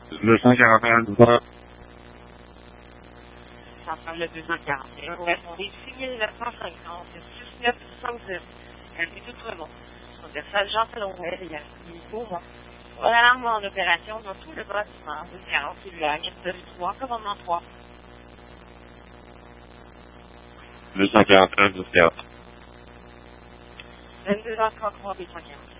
241, 200. Ça prend le 241. Ouais, on est 6950, 6970. C'est tout très bon. Donc, ça, Jean Talonwell, il est beau, moi. Voilà l'alarme en opération dans tout le bâtiment. 240, il gagne. 3, commandement 3. 241, 240. 22h33, 240.